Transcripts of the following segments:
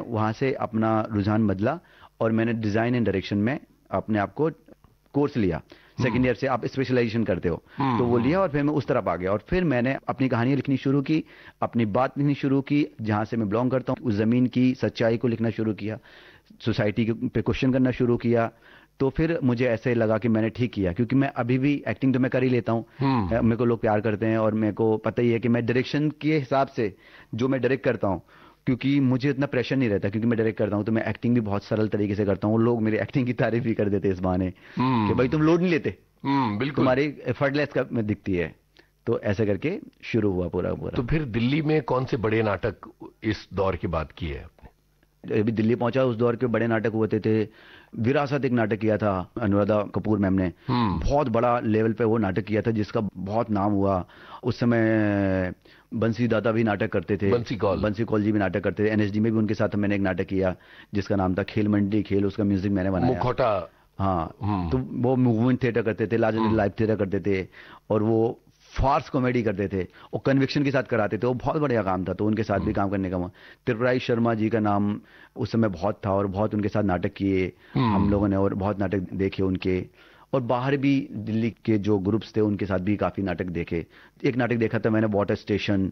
वहाँ से अपना रुझान बदला और मैंने डिज़ाइन एंड डायरेक्शन में अपने आप को कोर्स लिया। सेकेंड ईयर से आप स्पेशलाइजेशन करते हो, तो वो लिया और फिर मैं उस तरफ आ गया और फिर मैंने अपनी कहानियाँ लिखनी शुरू की, अपनी बात लिखनी शुरू की, जहाँ से मैं बिलोंग करता हूँ उस ज़मीन की सच्चाई को लिखना शुरू किया, सोसाइटी पे क्वेश्चन करना शुरू किया। तो फिर मुझे ऐसे लगा कि मैंने ठीक किया, क्योंकि मैं अभी भी एक्टिंग तो मैं कर ही लेता हूँ, मेरे को लोग प्यार करते हैं और मेरे को पता ही है कि मैं डायरेक्शन के हिसाब से जो मैं डायरेक्ट करता हूँ, क्योंकि मुझे इतना प्रेशर नहीं रहता, क्योंकि मैं डायरेक्ट करता हूँ तो मैं एक्टिंग भी बहुत सरल तरीके से करता हूँ। लोग मेरी एक्टिंग की तारीफ भी कर देते इस बहाने कि भाई तुम लोड नहीं लेते, बिल्कुल, तुम्हारी एफर्टलेस का में दिखती है। तो ऐसे करके शुरू हुआ पूरा पूरा। तो फिर दिल्ली में कौन से बड़े नाटक इस दौर की बात की है आपने? अभी दिल्ली पहुंचा, उस दौर के बड़े नाटक हुए थे। विरासत एक नाटक किया था अनुराधा कपूर मैम ने, बहुत बड़ा लेवल पे वो नाटक किया था जिसका बहुत नाम हुआ। उस समय बंसी दादा भी नाटक करते थे, बंसी कौल जी भी नाटक करते थे। एनएसडी में भी उनके साथ मैंने एक नाटक किया जिसका नाम था खेल मंडी खेल, उसका म्यूजिक मैंने बनाया। मुखौटा। हाँ, तो वो मूवमेंट थिएटर करते थे, लार्जर लाइव थिएटर करते थे और वो फार्स कॉमेडी करते थे और कन्विक्शन के साथ कराते थे। वो बहुत बढ़िया काम था, तो उनके साथ भी काम करने का मन। त्रिपुरारी शर्मा जी का नाम उस समय बहुत था और बहुत उनके साथ नाटक किए हम लोगों ने और बहुत नाटक देखे उनके। और बाहर भी दिल्ली के जो ग्रुप्स थे उनके साथ भी काफी नाटक देखे। एक नाटक देखा था मैंने वाटर स्टेशन,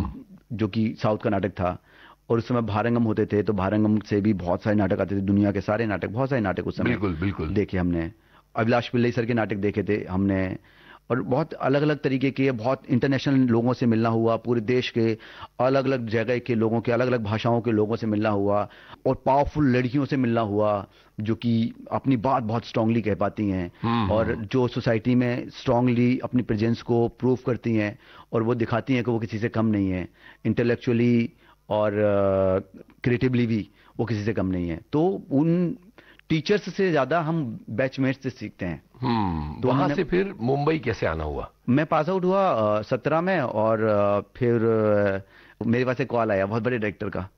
जो कि साउथ का नाटक था, और उस समय भारंगम होते थे, तो भारंगम से भी बहुत सारे नाटक आते थे, दुनिया के सारे नाटक, बहुत सारे नाटक उस समय बिल्कुल बिल्कुल देखे हमने। अभिलाष पिल्लई सर के नाटक देखे थे हमने और बहुत अलग अलग तरीके के, बहुत इंटरनेशनल लोगों से मिलना हुआ, पूरे देश के अलग अलग जगह के लोगों के, अलग अलग भाषाओं के लोगों से मिलना हुआ और पावरफुल लड़कियों से मिलना हुआ जो कि अपनी बात बहुत स्ट्रांगली कह पाती हैं और जो सोसाइटी में स्ट्रांगली अपनी प्रेजेंस को प्रूव करती हैं और वो दिखाती हैं कि वो किसी से कम नहीं है, इंटेलेक्चुअली और क्रिएटिवली भी वो किसी से कम नहीं है। तो उन टीचर्स से ज्यादा हम बैचमेट्स से सीखते हैं। तो वहां से फिर मुंबई कैसे आना हुआ? मैं पास आउट हुआ 17 में और फिर मेरे पास एक कॉल आया बहुत बड़े डायरेक्टर का,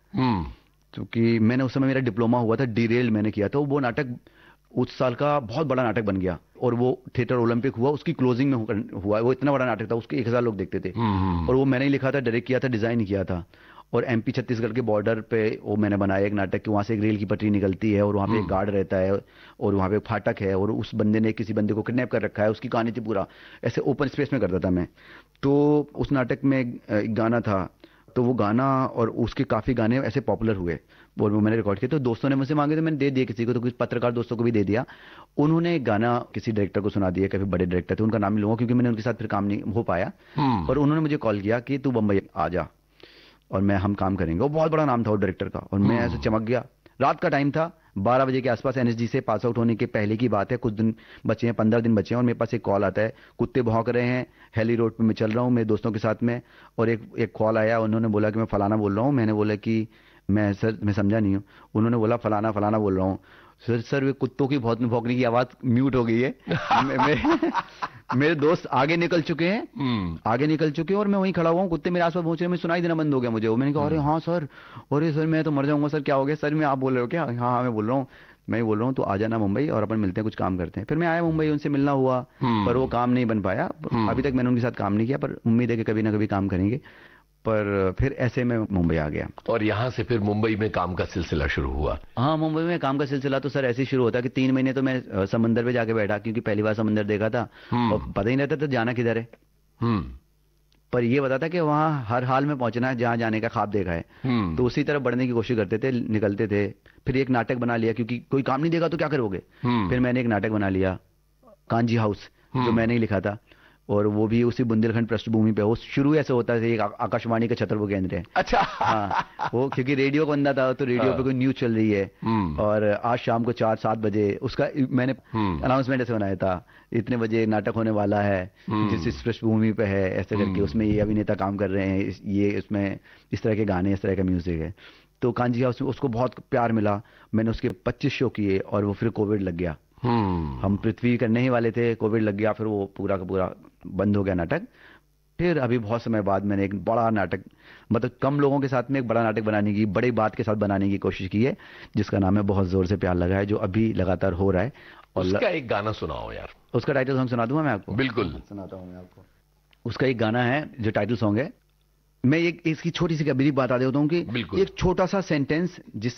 क्योंकि मैंने उस समय मेरा डिप्लोमा हुआ था, डीरेल मैंने किया था। वो नाटक उस साल का बहुत बड़ा नाटक बन गया और वो थिएटर ओलंपिक हुआ, उसकी क्लोजिंग में हुआ। वो इतना बड़ा नाटक था, उसके 1000 लोग देखते थे और वो मैंने ही लिखा था, डायरेक्ट किया था, डिजाइन किया था। और एमपी छत्तीसगढ़ के बॉर्डर पे वो मैंने बनाया एक नाटक कि वहाँ से एक रेल की पटरी निकलती है और वहाँ पे एक गार्ड रहता है और वहाँ पे एक फाटक है और उस बंदे ने किसी बंदे को किडनैप कर रखा है, उसकी कहानी थी पूरा। ऐसे ओपन स्पेस में करता था मैं। तो उस नाटक में एक गाना था, तो वो गाना और उसके काफ़ी गाने ऐसे पॉपुलर हुए और वो मैंने रिकॉर्ड किया। तो दोस्तों ने मुझसे मांगे तो मैंने दे दिया किसी को, तो कुछ पत्रकार दोस्तों को भी दे दिया। उन्होंने एक गाना किसी डायरेक्टर को सुना दिया, काफ़ी बड़े डायरेक्टर थे, उनका नाम नहीं लूंगा क्योंकि मैंने उनके साथ फिर काम नहीं हो पाया। और उन्होंने मुझे कॉल किया कि तू बम्बई आ जा और हम काम करेंगे। वो बहुत बड़ा नाम था वो डायरेक्टर का और मैं ऐसे चमक गया। रात का टाइम था, 12 बजे के आसपास, एनएसडी से पास आउट होने के पहले की बात है, कुछ दिन बचे हैं, 15 दिन बचे हैं और मेरे पास एक कॉल आता है, कुत्ते भौंक रहे हैं, हेली रोड पे मैं चल रहा हूँ मेरे दोस्तों के साथ में और एक कॉल आया, उन्होंने बोला कि मैं फलाना बोल रहा हूँ। मैंने बोला कि मैं सर मैं समझा नहीं हूँ। उन्होंने बोला फलाना फलाना बोल रहा हूँ। सर वे कुत्तों की बहुत भौंकने की आवाज म्यूट हो गई है। मेरे दोस्त आगे निकल चुके हैं, आगे निकल चुके हैं और मैं वहीं खड़ा हुआ हूँ, कुत्ते मेरे आसपास पहुंच रहे हैं, मुझे सुनाई देना बंद हो गया मुझे। मैंने कहा अरे हाँ सर, अरे सर मैं तो मर जाऊंगा सर, क्या हो गया सर? मैं आप बोल रहे हो क्या? हाँ हाँ मैं बोल रहा हूँ, मैं बोल रहा हूँ तो आ जाना मुंबई और अपन मिलते हैं, कुछ काम करते हैं। फिर मैं आया मुंबई, उनसे मिलना हुआ पर वो काम नहीं बन पाया। अभी तक मैंने उनके साथ काम नहीं किया, पर उम्मीद है कि कभी ना कभी काम करेंगे। पर फिर ऐसे में मुंबई आ गया और यहाँ से फिर मुंबई में काम का सिलसिला शुरू हुआ। हाँ, मुंबई में काम का सिलसिला तो सर ऐसे ही शुरू होता कि 3 महीने तो मैं समंदर पे जाके बैठा, क्योंकि पहली बार समंदर देखा था और पता ही नहीं रहता था जाना किधर है। पर ये पता था कि वहाँ हर हाल में पहुंचना है, जहाँ जाने का ख्वाब देखा है। तो उसी तरफ बढ़ने की कोशिश करते थे, निकलते थे। फिर एक नाटक बना लिया, क्योंकि कोई काम नहीं देगा तो क्या करोगे। फिर मैंने एक नाटक बना लिया, कांजी हाउस, जो मैंने ही लिखा था और वो भी उसी बुंदेलखंड पृष्ठभूमि पे। वो शुरू ऐसे होता है, एक आकाशवाणी का छतरपुर केंद्र है। अच्छा। हाँ, वो क्योंकि रेडियो को बंदा था तो रेडियो पे कोई न्यूज चल रही है और आज शाम को 4-7 बजे उसका मैंने अनाउंसमेंट ऐसे बनाया था, इतने बजे नाटक होने वाला है जिस इस पृष्ठभूमि पे है, ऐसे करके उसमें ये अभिनेता काम कर रहे हैं, ये इसमें इस तरह के गाने, इस तरह का म्यूजिक है। तो कांजी हाउस उसको बहुत प्यार मिला, मैंने उसके 25 शो किए और वो फिर कोविड लग गया। हम पृथ्वी करने ही वाले थे, कोविड लग गया, फिर वो पूरा का पूरा बंद हो गया नाटक। फिर अभी बहुत समय बाद मैंने एक बड़ा नाटक, मतलब कम लोगों के साथ में एक बड़ा नाटक बनाने की, बड़ी बात के साथ बनाने की कोशिश की है, जिसका नाम है बहुत जोर से प्यार लगा है, जो अभी लगातार हो रहा है। और उसका एक गाना सुनाओ यार। उसका टाइटल सॉन्ग सुना दूंगा मैं आपको? बिल्कुल सुनाता हूँ मैं आपको। उसका एक गाना है जो टाइटल सॉन्ग है। मैं एक इसकी छोटी सी ब्रीफ बता देता हूँ कि एक छोटा सा सेंटेंस जिस